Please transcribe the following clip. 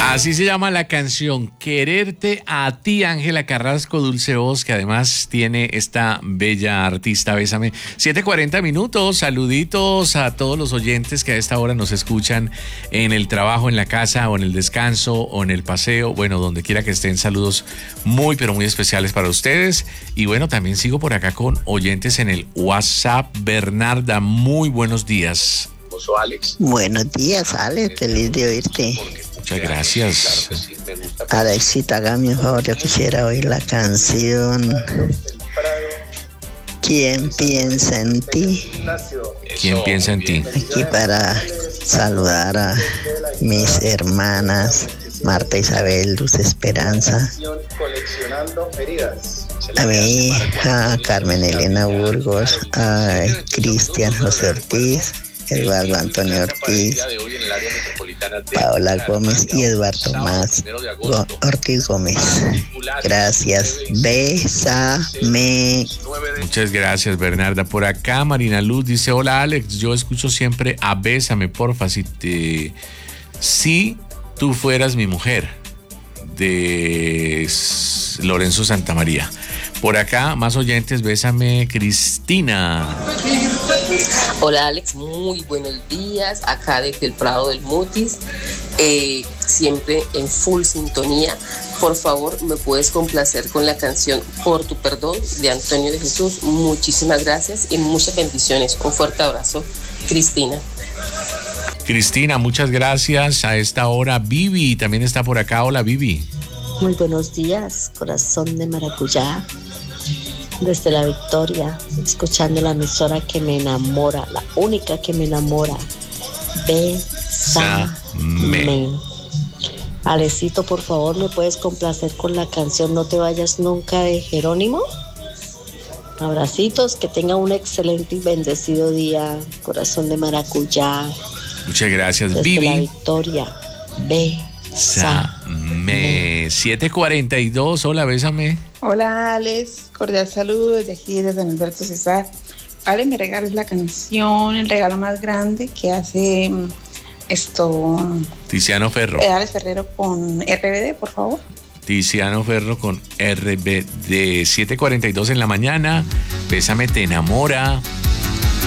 Así se llama la canción, Quererte a ti, Ángela Carrasco, dulce voz, que además tiene esta bella artista. Bésame. 7:40 minutos, saluditos a todos los oyentes que a esta hora nos escuchan en el trabajo, en la casa, o en el descanso, o en el paseo, bueno, donde quiera que estén, saludos muy, pero muy especiales para ustedes. Y bueno, también sigo por acá con oyentes en el WhatsApp. Bernarda, muy buenos días. Alex. Buenos días, Alex, feliz de oírte. Muchas gracias. Alexita, hágame un favor, yo quisiera oír la canción ¿Quién piensa en ti? ¿Quién piensa en ti? Aquí para saludar a mis hermanas Marta Isabel, Luz Esperanza, a mi hija Carmen Elena Burgos, a Cristian José Ortiz, Eduardo Antonio Ortiz, Paola Gómez y Eduardo Ortiz Gómez. Gracias. Bésame. Muchas gracias, Bernarda. Por acá Marina Luz dice: hola Alex, yo escucho siempre a Bésame, porfa, si tú fueras mi mujer, de Lorenzo Santamaría. Por acá más oyentes, Bésame, Cristina. Hola Alex, muy buenos días, acá desde el Prado del Mutis, siempre en full sintonía. Por favor, me puedes complacer con la canción Por tu perdón de Antonio de Jesús. Muchísimas gracias y muchas bendiciones. Un fuerte abrazo, Cristina. Cristina, muchas gracias. A esta hora Vivi también está por acá. Hola Vivi. Muy buenos días, corazón de maracuyá. Desde la Victoria, escuchando la emisora que me enamora, la única que me enamora. Bésame. Alecito, por favor, ¿me puedes complacer con la canción No te vayas nunca de Jerónimo? Abracitos, que tenga un excelente y bendecido día, corazón de maracuyá. Muchas gracias, desde Vivi. La Victoria, Bésame. 7:42, hola, Bésame. Hola Alex, cordial saludo desde aquí, desde San Alberto Cesar. Alex, me regalas la canción, el regalo más grande que hace Tiziano Ferro. Alex Ferrero con RBD, por favor. Tiziano Ferro con RBD. 7:42 en la mañana. Bésame te enamora.